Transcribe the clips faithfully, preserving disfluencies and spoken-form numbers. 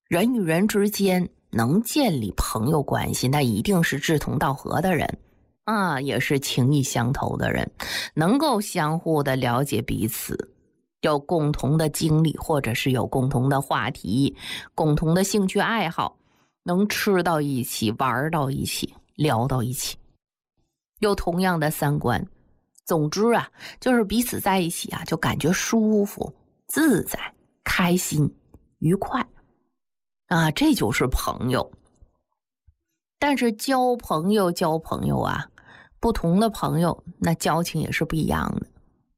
人与人之间能建立朋友关系，那一定是志同道合的人啊，也是情意相投的人，能够相互的了解彼此，有共同的经历，或者是有共同的话题，共同的兴趣爱好，能吃到一起，玩到一起，聊到一起，有同样的三观。总之啊，就是彼此在一起啊，就感觉舒服、自在、开心、愉快啊，这就是朋友。但是交朋友交朋友啊，不同的朋友那交情也是不一样的。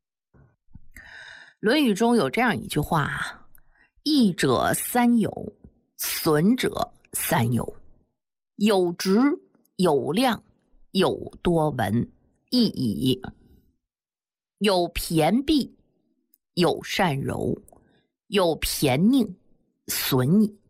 论语中有这样一句话啊，益者三友，损者三友，有直，有量，有多闻，益矣。有骈裨，有善柔，有偏佞，损矣。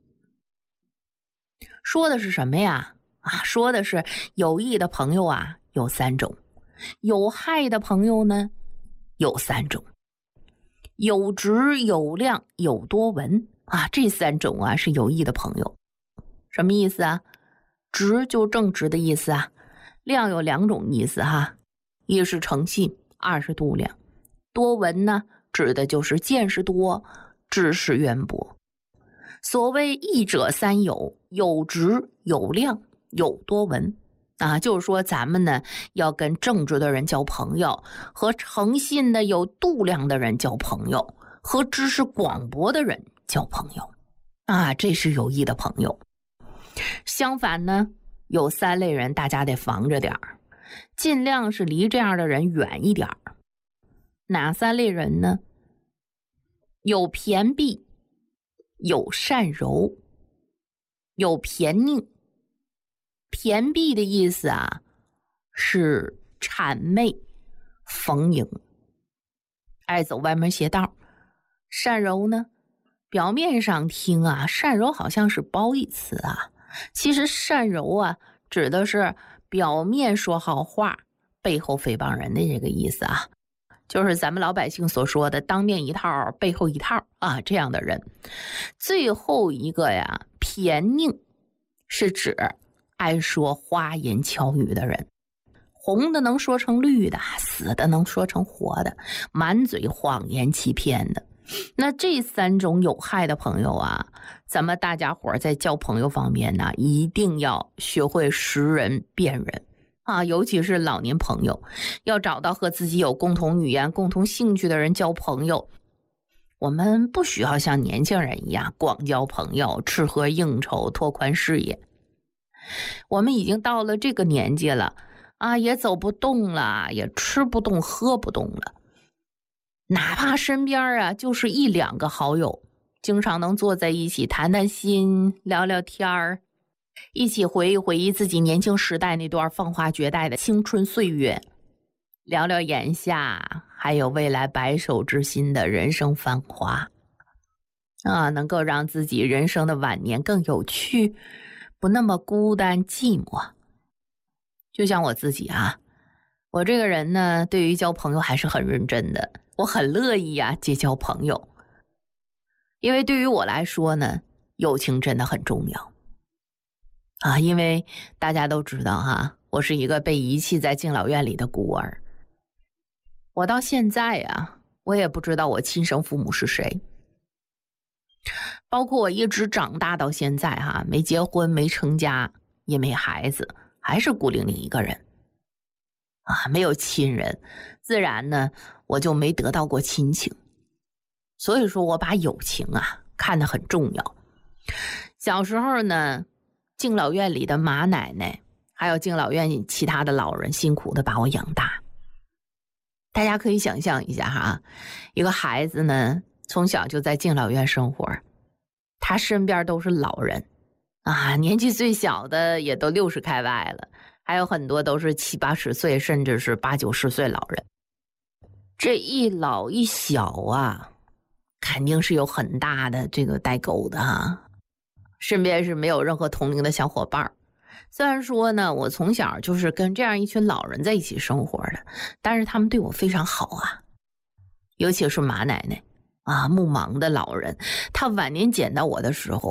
说的是什么呀？啊，说的是有益的朋友啊有三种，有害的朋友呢有三种，有直，有量，有多闻啊，这三种啊是有益的朋友。什么意思啊？直就正直的意思啊，量有两种意思哈，一是诚信，二是度量。多闻呢，指的就是见识多，知识渊博。所谓益者三友，有直，有量，有多闻啊，就是说咱们呢要跟正直的人交朋友，和诚信的有度量的人交朋友，和知识广博的人交朋友啊，这是有益的朋友。相反呢，有三类人大家得防着点儿，尽量是离这样的人远一点儿。哪三类人呢？有骈裨，有善柔，有偏佞。骈裨的意思啊，是谄媚、逢迎，爱走歪门邪道。善柔呢，表面上听啊，善柔好像是褒义词啊，其实善柔啊，指的是表面说好话，背后诽谤人的这个意思啊。就是咱们老百姓所说的当面一套背后一套啊，这样的人。最后一个呀，偏佞，是指爱说花言巧语的人，红的能说成绿的，死的能说成活的，满嘴谎言欺骗的。那这三种有害的朋友啊，咱们大家伙在交朋友方面呢，一定要学会识人辨人啊，尤其是老年朋友，要找到和自己有共同语言、共同兴趣的人交朋友。我们不需要像年轻人一样广交朋友、吃喝应酬、拓宽视野。我们已经到了这个年纪了啊，也走不动了，也吃不动、喝不动了。哪怕身边啊，就是一两个好友，经常能坐在一起谈谈心、聊聊天儿。一起回忆回忆自己年轻时代那段风华绝代的青春岁月，聊聊眼下还有未来白首之心的人生繁华啊，能够让自己人生的晚年更有趣，不那么孤单寂寞。就像我自己啊，我这个人呢，对于交朋友还是很认真的，我很乐意啊结交朋友，因为对于我来说呢，友情真的很重要啊，因为大家都知道哈、啊，我是一个被遗弃在敬老院里的孤儿。我到现在啊，我也不知道我亲生父母是谁。包括我一直长大到现在哈、啊，没结婚，没成家，也没孩子，还是孤零零一个人啊，没有亲人，自然呢，我就没得到过亲情。所以说我把友情啊看得很重要。小时候呢，敬老院里的马奶奶还有敬老院其他的老人辛苦的把我养大。大家可以想象一下哈，一个孩子呢从小就在敬老院生活，他身边都是老人啊，年纪最小的也都六十开外了，还有很多都是七八十岁甚至是八九十岁老人。这一老一小啊，肯定是有很大的这个代沟的哈，身边是没有任何同龄的小伙伴。虽然说呢，我从小就是跟这样一群老人在一起生活的，但是他们对我非常好啊。尤其是马奶奶啊，目盲的老人，她晚年捡到我的时候，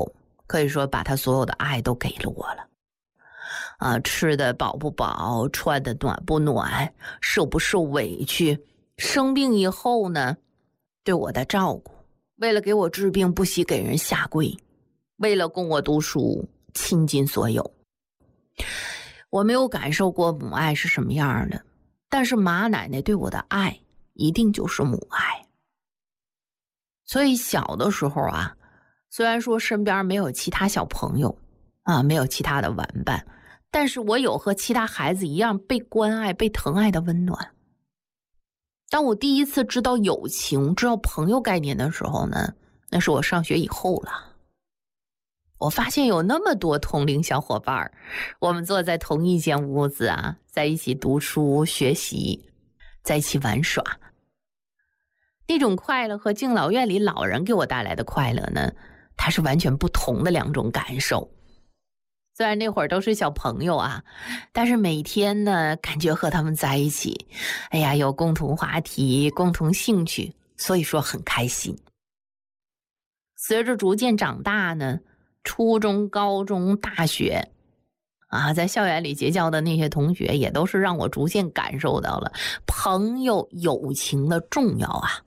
可以说把他所有的爱都给了我了。啊，吃的饱不饱，穿的暖不暖，受不受委屈，生病以后呢，对我的照顾，为了给我治病不惜给人下跪，为了供我读书倾尽所有。我没有感受过母爱是什么样的，但是马奶奶对我的爱一定就是母爱。所以小的时候啊，虽然说身边没有其他小朋友啊，没有其他的玩伴，但是我有和其他孩子一样被关爱被疼爱的温暖。当我第一次知道友情知道朋友概念的时候呢，那是我上学以后了。我发现有那么多同龄小伙伴，我们坐在同一间屋子啊，在一起读书学习，在一起玩耍。那种快乐和敬老院里老人给我带来的快乐呢，它是完全不同的两种感受。虽然那会儿都是小朋友啊，但是每天呢，感觉和他们在一起，哎呀，有共同话题，共同兴趣，所以说很开心。随着逐渐长大呢，初中、高中、大学啊，在校园里结交的那些同学，也都是让我逐渐感受到了朋友友情的重要啊。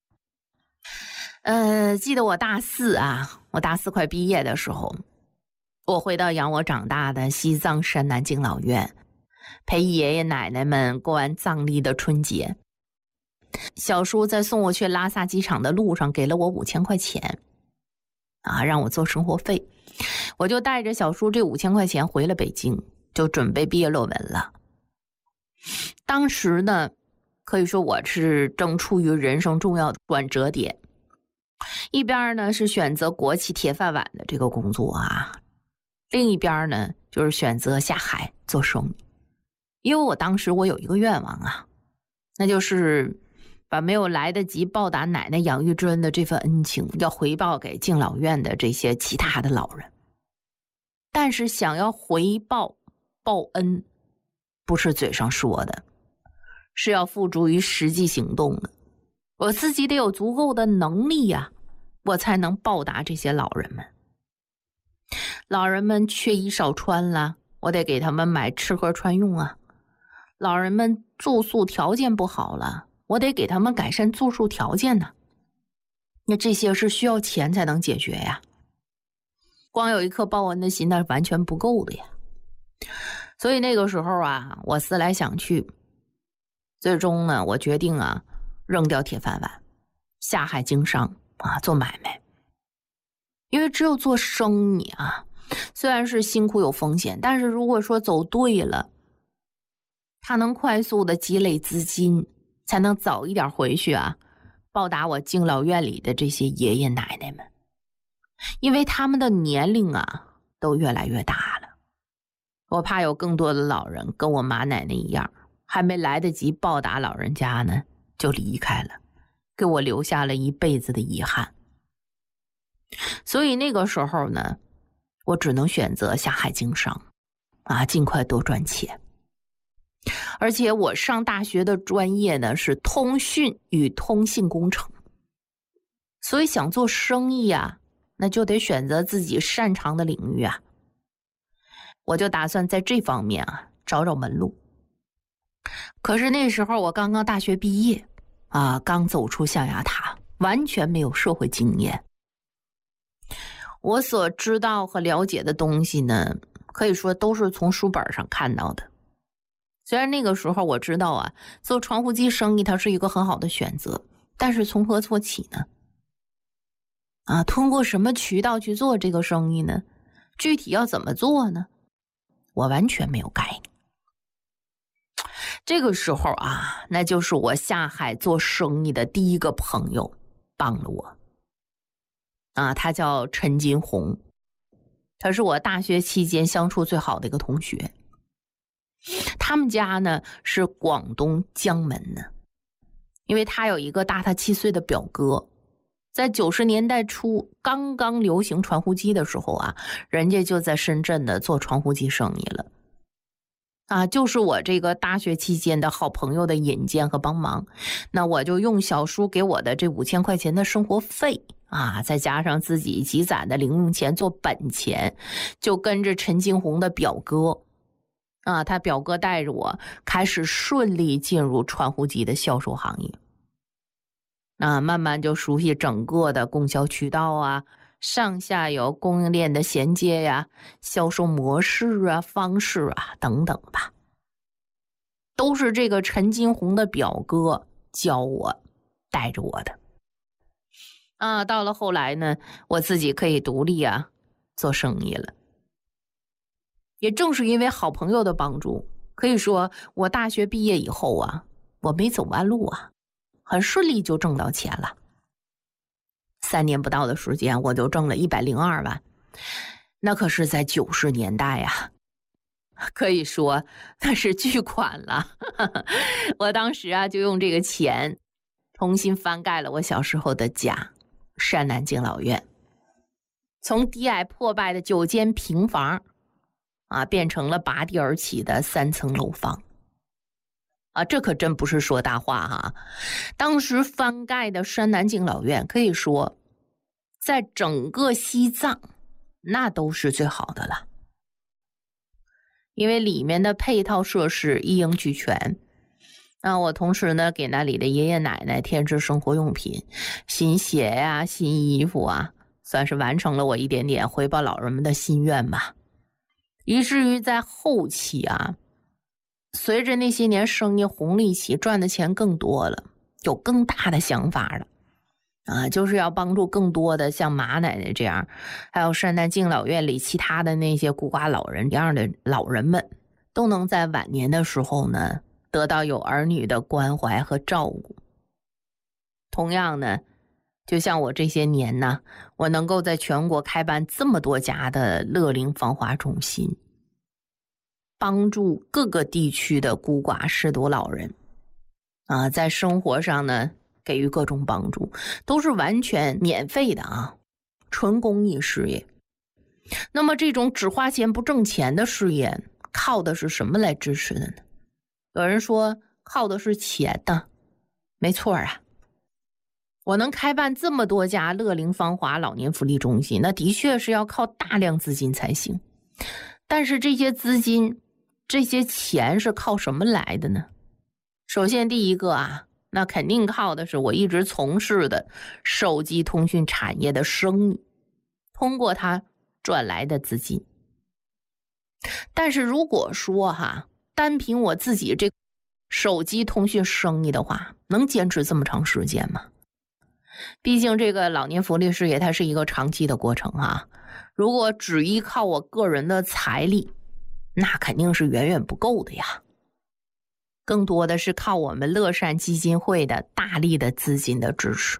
呃，记得我大四啊，我大四快毕业的时候，我回到养我长大的西藏山南敬老院，陪爷爷奶奶们过完藏历的春节。小叔在送我去拉萨机场的路上给了我五千块钱啊，让我做生活费。我就带着小叔这五千块钱回了北京，就准备毕业论文了。当时呢，可以说我是正处于人生重要的转折点，一边呢是选择国企铁饭碗的这个工作啊，另一边呢就是选择下海做生意。因为我当时我有一个愿望啊，那就是把没有来得及报答奶奶养育之恩的这份恩情要回报给敬老院的这些其他的老人。但是想要回报报恩，不是嘴上说的，是要付诸于实际行动的。我自己得有足够的能力呀、啊，我才能报答这些老人们。老人们缺衣少穿了，我得给他们买吃喝穿用啊。老人们住宿条件不好了，我得给他们改善住宿条件呢。那这些是需要钱才能解决呀。光有一颗报恩的心，那是完全不够的呀。所以那个时候啊，我思来想去，最终呢，我决定啊，扔掉铁饭碗，下海经商啊，做买卖。因为只有做生意啊，虽然是辛苦有风险，但是如果说走对了，它能快速的积累资金，才能早一点回去啊，报答我敬老院里的这些爷爷奶奶们。因为他们的年龄啊都越来越大了，我怕有更多的老人跟我马奶奶一样，还没来得及报答老人家呢就离开了，给我留下了一辈子的遗憾。所以那个时候呢，我只能选择下海经商啊，尽快多赚钱。而且我上大学的专业呢是通讯与通信工程，所以想做生意啊，那就得选择自己擅长的领域啊。我就打算在这方面啊找找门路。可是那时候我刚刚大学毕业啊，刚走出象牙塔，完全没有社会经验。我所知道和了解的东西呢，可以说都是从书本上看到的。虽然那个时候我知道啊，做传呼机生意它是一个很好的选择，但是从何做起呢？啊，通过什么渠道去做这个生意呢？具体要怎么做呢？我完全没有概念。这个时候啊，那就是我下海做生意的第一个朋友帮了我。啊，他叫陈金红，他是我大学期间相处最好的一个同学。他们家呢是广东江门的，因为他有一个大他七岁的表哥，在九十年代初刚刚流行传呼机的时候啊，人家就在深圳的做传呼机生意了。啊，就是我这个大学期间的好朋友的引荐和帮忙，那我就用小叔给我的这五千块钱的生活费啊，再加上自己积攒的零用钱做本钱，就跟着陈金红的表哥啊，他表哥带着我开始顺利进入传呼机的销售行业。啊，慢慢就熟悉整个的供销渠道啊，上下游供应链的衔接呀、销售模式啊、方式啊等等吧，都是这个陈金红的表哥教我、带着我的。啊，到了后来呢，我自己可以独立啊做生意了。也正是因为好朋友的帮助，可以说我大学毕业以后啊，我没走弯路啊，很顺利就挣到钱了。三年不到的时间，我就挣了一百零二万，那可是在九十年代呀、啊，可以说那是巨款了。我当时啊，就用这个钱重新翻盖了我小时候的家。山南敬老院从低矮破败的九间平房啊，变成了拔地而起的三层楼房啊，这可真不是说大话哈。当时翻盖的山南敬老院可以说在整个西藏那都是最好的了，因为里面的配套设施一应俱全。那我同时呢，给那里的爷爷奶奶添置生活用品，新鞋呀、啊、新衣服啊，算是完成了我一点点回报老人们的心愿吧。以至于在后期啊，随着那些年生意红利起，赚的钱更多了，有更大的想法了啊，就是要帮助更多的像马奶奶这样，还有山南敬老院里其他的那些孤寡老人这样的老人们，都能在晚年的时候呢，得到有儿女的关怀和照顾。同样呢，就像我这些年呢，我能够在全国开办这么多家的乐龄芳华中心，帮助各个地区的孤寡失独老人啊，在生活上呢给予各种帮助，都是完全免费的啊，纯公益事业。那么这种只花钱不挣钱的事业，靠的是什么来支持的呢？有人说靠的是钱呢，没错啊。我能开办这么多家乐龄芳华老年福利中心，那的确是要靠大量资金才行。但是这些资金、这些钱是靠什么来的呢？首先第一个啊，那肯定靠的是我一直从事的手机通讯产业的生意，通过它赚来的资金。但是如果说哈，单凭我自己这手机通讯生意的话，能坚持这么长时间吗？毕竟这个老年福利事业它是一个长期的过程啊，如果只依靠我个人的财力，那肯定是远远不够的呀。更多的是靠我们乐善基金会的大力的资金的支持。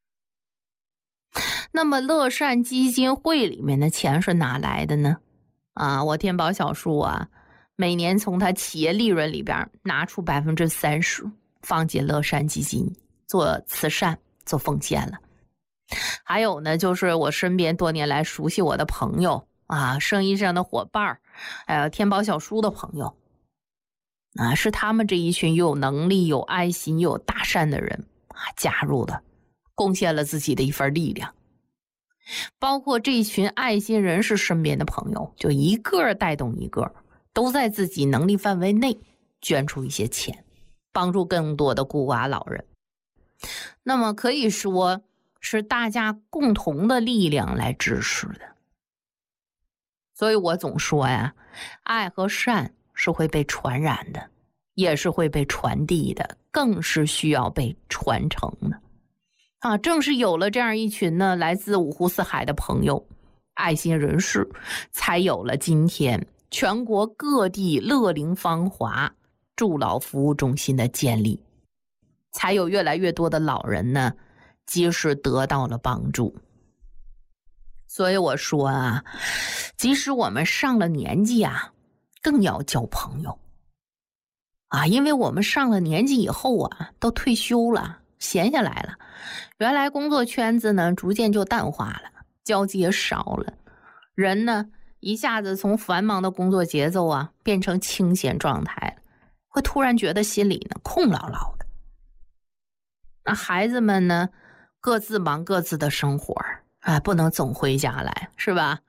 那么乐善基金会里面的钱是哪来的呢？啊，我天宝小树啊，每年从他企业利润里边拿出百分之三十放进乐善基金做慈善做奉献了。还有呢，就是我身边多年来熟悉我的朋友啊，生意上的伙伴，还有天宝小树的朋友啊，是他们这一群有能力有爱心又有大善的人啊加入的，贡献了自己的一份力量。包括这群爱心人士身边的朋友，就一个带动一个，都在自己能力范围内捐出一些钱，帮助更多的孤寡老人。那么可以说是大家共同的力量来支持的。所以我总说呀，爱和善是会被传染的，也是会被传递的，更是需要被传承的。啊，正是有了这样一群呢来自五湖四海的朋友、爱心人士，才有了今天全国各地乐龄芳华助老服务中心的建立，才有越来越多的老人呢及时得到了帮助。所以我说啊，即使我们上了年纪啊，更要交朋友啊，因为我们上了年纪以后啊，都退休了，闲下来了，原来工作圈子呢逐渐就淡化了，交集也少了，人呢一下子从繁忙的工作节奏啊变成清闲状态了，会突然觉得心里呢空落落的。那孩子们呢各自忙各自的生活啊，不能总回家来，是吧？